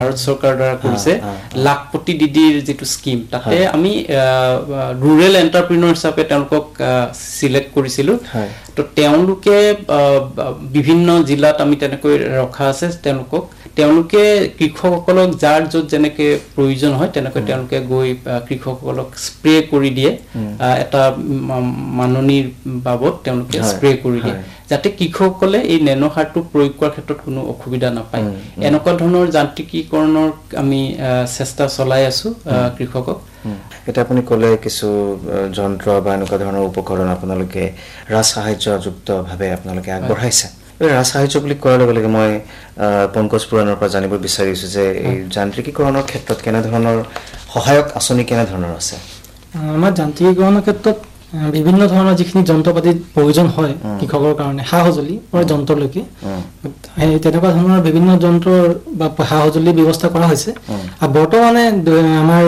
ভাৰত চৰকাৰৰ দ্বাৰা কৰিছে লাখপতি দিদিৰ যেটো স্কিম তাতে আমি ৰুৰেল এন্টাৰপ্ৰেনিউৰ হিচাপে তেওঁলোকক সিলেক্ট কৰিছিলো তো তেওঁলোকে বিভিন্ন জিলাত আমি তেনেকৈ ৰখা আছে তেওঁলোকে কৃষকসকলক যাৰ যত যেনেকে প্ৰয়োজন হয় তেনেকৈ তেওঁলোকে গৈ কৃষকসকলক স্প্ৰে কৰি দিয়ে এটা মাননীৰ বাবদ তেওঁলোকে স্প্ৰে কৰি দিয়ে যাতে কৃষকসকলে এই নেনো সাৰটো প্ৰয়োগ কৰাৰ ক্ষেত্ৰত কোনো অসুবিধা নাপায় এনেকুৱা ধৰণৰ যান্ত্ৰিকীকৰণৰ আমি চেষ্টা চলাই আছো কৃষকক এটা আপুনি কলে কিছু যন্ত্ৰ বা এনেকুৱা ধৰণৰ উপকৰণ আপোনালোকে ৰাজ সাহায্যযুক্ত ভাৱে আপোনালোকে আগবঢ়াইছে ৰাজ সাহায্য বুলি কোৱাৰ লগে লগে মই পংকজ পুৰাণৰ পৰা জানিব বিচাৰিছো যে এই যান্ত্ৰিকীকৰণৰ ক্ষেত্ৰত কেনে ধৰণৰ সহায়ক আঁচনি কেনে ধৰণৰ আছে আমাৰ যান্ত্ৰিকীকৰণৰ ক্ষেত্ৰত বিভিন্ন ধৰণৰ যিখিনি যন্ত্ৰপাতিৰ প্ৰয়োজন হয় কৃষকৰ কাৰণে সা-সঁজুলি আৰু যন্ত্ৰলৈকে তেনেকুৱা ধৰণৰ বিভিন্ন যন্ত্ৰ বা সা-সঁজুলিৰ ব্যৱস্থা কৰা হৈছে আৰু বৰ্তমানে আমাৰ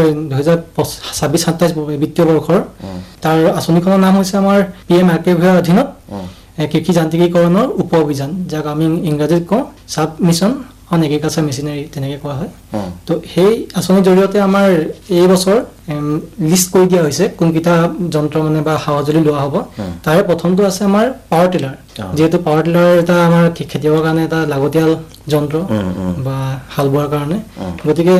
2026-27 বিত্তীয় বৰ্ষৰ তাৰ আঁচনিখনৰ নাম হৈছে আমাৰ PM-RKVৰ অধীনত কৃষি যান্ত্ৰিকীকৰণৰ উপ অভিযান যাক আমি ইংৰাজীত কওঁ sub mission on agriculture machinery তেনেকৈ কোৱা হয় তো সেই আঁচনিৰ জৰিয়তে আমাৰ এই বছৰ লিষ্ট কৰি দিয়া হৈছে কোনকেইটা যন্ত্ৰ মানে বা সা-সঁজুলি লোৱা হ'ব তাৰে প্ৰথমটো আছে আমাৰ পাৱাৰ টিলাৰ যেহেতু পাৱাৰ টিলাৰ এটা আমাৰ খেতিয়কৰ কাৰণে এটা লাগতিয়াল যন্ত্ৰ বা হাল বোৱাৰ কাৰণে গতিকে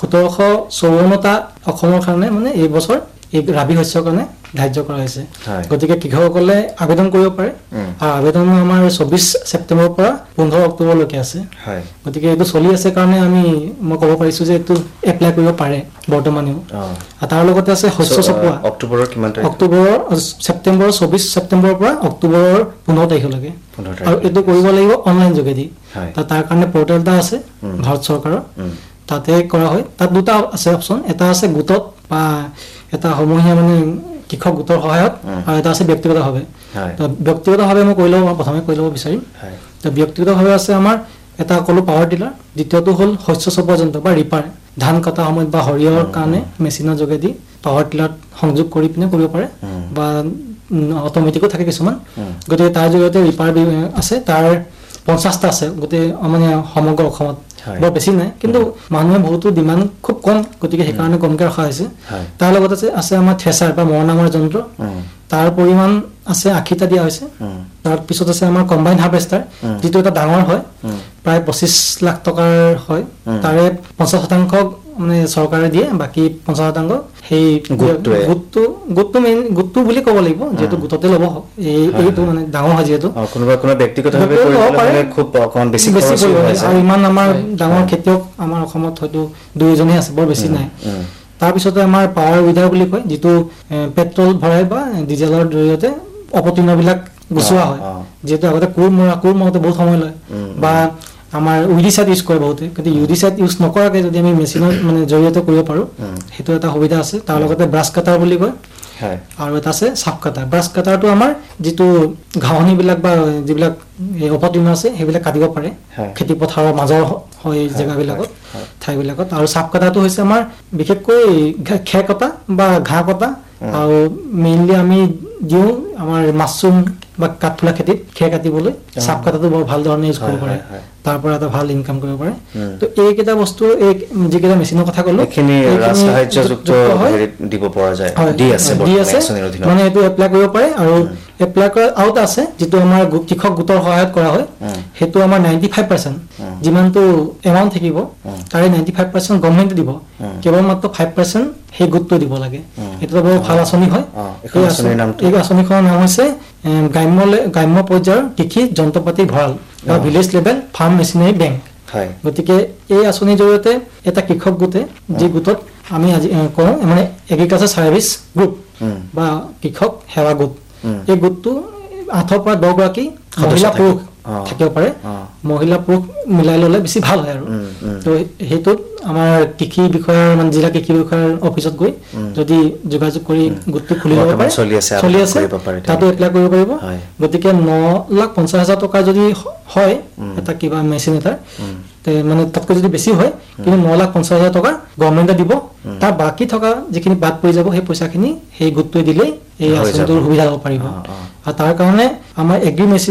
1754টা অসমৰ কাৰণে মানে এই বছৰ এই ৰাবি শস্যৰ কাৰণে ধাৰ্য কৰা হৈছে গতিকে কৃষকসকলে আবেদন কৰিব পাৰে আৰু আবেদন আমাৰ 24 ছেপ্টেম্বৰৰ পৰা 15 অক্টোবৰলৈকে আছে গতিকে এইটো চলি আছে কাৰণে মই ক'ব পাৰিছো যে এইটো এপ্লাই কৰিব পাৰে বৰ্তমানেও আৰু তাৰ লগতে আছে শস্য চপোৱা অক্টোবৰৰ কিমান তাৰিখ ছেপ্টেম্বৰৰ 24 ছেপ্টেম্বৰৰ পৰা অক্টোবৰৰ 15 তাৰিখলৈকে আৰু এইটো কৰিব লাগিব অনলাইন যোগেদি তাৰ কাৰণে পৰ্টেল এটা আছে ভাৰত চৰকাৰৰ তাতে কৰা হয় তাত দুটা আছে অপচন এটা আছে গোটত বা এটা সমূহীয়া মানে কৃষক গোটৰ সহায়ত আৰু এটা আছে ব্যক্তিগতভাৱে তো ব্যক্তিগতভাৱে মই প্ৰথমে কৈ ল'ব বিচাৰিম তো ব্যক্তিগতভাৱে আছে আমাৰ এটা ক'লো পাৱাৰ টিলাৰ দ্বিতীয়টো হ'ল শস্য চপোৱা যন্ত্ৰ বা ৰিপাৰ ধান কটা সময়ত বা সৰিয়হৰ কাৰণে মেচিনৰ যোগেদি পাৱাৰ টিলাৰত সংযোগ কৰি পিনে কৰিব পাৰে বা অট'মেটিকো থাকে কিছুমান গতিকে তাৰ জৰিয়তে ৰিপাৰ আছে তাৰ 50টা আছে গোটেই মানে সমগ্ৰ অসমত বৰ বেছি নাই কিন্তু মানুহে বহুতো ডিমাণ্ড খুব কম গতিকে সেইকাৰণে কমকৈ ৰখা হৈছে তাৰ লগতে আছে আমাৰ থ্ৰেচাৰ বা মৰণা মৰা যন্ত্ৰ তাৰ পৰিমাণ আছে 80টা দিয়া হৈছে তাৰ পিছত আছে আমাৰ কম্বাইন হাৰ্ভেষ্টাৰ যিটো এটা ডাঙৰ হয় প্ৰায় 25 লাখ টকাৰ হয় তাৰে 50% মানে চৰকাৰে দিয়ে বাকি 50% সেই গোটটো বুলি ক'ব লাগিব যেহেতু গোটতে ল'ব এইটো মানে ডাঙৰ হয় যেহেতু কোনোবা ব্যক্তিগতভাৱে কৰিলে খুব অকমান বেছি খৰচ হয় আৰু ইমান আমাৰ ডাঙৰ খেতিয়ক আমাৰ অসমত হয়তো দুইজনেই আছে বৰ বেছি নাই তাৰ পিছতে আমাৰ পাৱাৰ উইডাৰ বুলি কয় যিটো পেট্ৰল ভৰাই বা ডিজেলৰ জৰিয়তে অপতৃণবিলাক গুচোৱা হয় যেহেতু আগতে কোৰ মৰাতে বহুত সময় লয় বা আমাৰ ইউৰিচাইড ইউজ কৰে বহুতে কিন্তু ইউৰিচাইড ইউজ নকৰাকৈ যদি আমি মেচিনৰ মানে জৰিয়তে কৰিব পাৰোঁ সেইটো এটা সুবিধা আছে তাৰ লগতে ব্ৰাছ কাটাৰ বুলি কয় আৰু এটা আছে চাপ কাটাৰ ব্ৰাছ কাটাৰটো আমাৰ যিটো ঘাঁহনিবিলাক বা যিবিলাক অপতৃণ আছে সেইবিলাক কাটিব পাৰে খেতি পথাৰৰ মাজৰ হয় জেগাবিলাকত ঠাইবিলাকত আৰু চাপ কাটাৰটো হৈছে আমাৰ বিশেষকৈ খেৰ কটা বা ঘাঁহ কটা আৰু মেইনলি আমি দিওঁ আমাৰ মাছৰুম বা কাঠফুলা খেতিত খেৰ কাটিবলৈ চাপ কাটাটো বৰ ভাল ধৰণে ইউজ কৰিব পাৰে তাৰ পৰা এটা ভাল ইনকাম কৰিব পাৰে তো এইকেইটা বস্তু যিকেইটা মেচিনৰ কথা ক'লো এইখিনি সাহায্যযুক্ত দিব পৰা যায় দি আছে মানে এইটো এপ্লাই কৰিব পাৰে আৰু এপ্লাই কৰা আউট আছে যিটো আমাৰ কৃষক গোটৰ সহায়ত কৰা হয় সেইটো আমাৰ 95% যিমানটো এমাউণ্ট থাকিব তাৰে 95% গভৰ্ণমেণ্টে দিব কেৱল মাত্ৰ 5% সেই গোটটো দিব লাগে এইটো বৰ ভাল আঁচনি হয় এই আঁচনিখনৰ নাম হৈছে গ্ৰাম্য পৰ্যায়ৰ কৃষি যন্ত্ৰপাতি ভঁৰাল বা village level farm machinery bank গতিকে এই আঁচনিৰ জৰিয়তে এটা কৃষক গোটে যি গোটত আমি আজি কওঁ মানে এগ্ৰিকালচাৰ ছাৰ্ভিচ গ্ৰুপ বা কৃষক সেৱা গোট এই গোটটো 8 পৰা 10 গৰাকী মহিলা পুৰুষ থাকিব পাৰে মহিলা পুৰুষ মিলাই ল'লে বেছি ভাল হয় আৰু তো সেইটোত আমাৰ কৃষি বিষয়াৰ মানে জিলা কৃষি বিষয়াৰ অফিচত গৈ যদি যোগাযোগ কৰি গোটটো খুলি ল'ব পাৰে চলি আছে তাতো এপ্লাই কৰিব পাৰিব গতিকে 9,50,000 টকা যদি হয় এটা কিবা মেচিন এটা মানে তাতকৈ যদি বেছি হয় কিন্তু 9,50,000 টকা গভৰ্ণমেণ্টে দিব তাৰ বাকি থকা যিখিনি বাদ পৰি যাব সেই পইচাখিনি সেই গোটটোৱে দিলেই এই আঁচনিটোৰ সুবিধা ল'ব পাৰিব আৰু তাৰ কাৰণে আমাৰ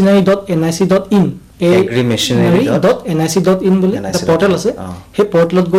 agrimachinery.nic.in agrimachinery.nic.in বুলি এটা পৰ্টেল আছে সেই পৰ্টেলত